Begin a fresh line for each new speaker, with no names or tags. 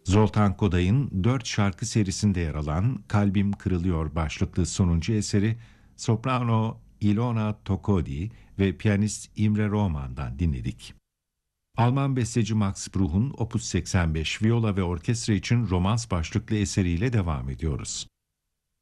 Zoltan Koday'ın 4 şarkı serisinde yer alan Kalbim Kırılıyor başlıklı sonuncu eseri soprano Ilona Tokodi ve piyanist Imre Roman'dan dinledik. Alman besteci Max Bruch'un Opus 85 viola ve orkestra için Romans başlıklı eseriyle devam ediyoruz.